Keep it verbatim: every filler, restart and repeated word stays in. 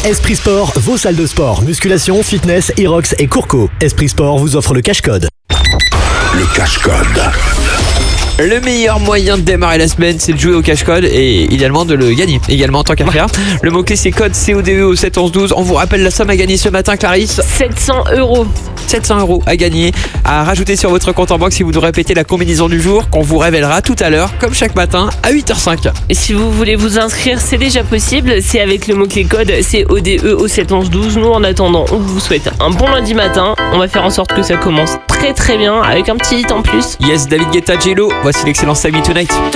Esprit Sport, vos salles de sport, musculation, fitness, Irox et Courco. Esprit Sport vous offre le cash-code. Le cash-code. Le meilleur moyen de démarrer la semaine, c'est de jouer au cash-code et idéalement de le gagner également en tant qu'à faire. Le mot-clé, c'est code C O D E au sept onze douze. On vous rappelle la somme à gagner ce matin, Clarisse. sept cents euros. sept cents euros à gagner, à rajouter sur votre compte en banque si vous nous répétez la combinaison du jour qu'on vous révélera tout à l'heure, comme chaque matin, à huit heures cinq. Et si vous voulez vous inscrire, c'est déjà possible. C'est avec le mot-clé code C O D E au sept onze douze. Nous, en attendant, on vous souhaite un bon lundi matin. On va faire en sorte que ça commence très très bien, avec un petit hit en plus. Yes, David Guetta, J-Lo, voici l'excellent Sammy Tonight.